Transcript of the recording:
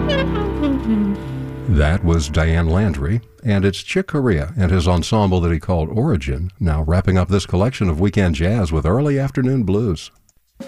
That was Diane Landry, and it's Chick Corea and his ensemble that he called Origin, now wrapping up this collection of weekend jazz with early afternoon blues.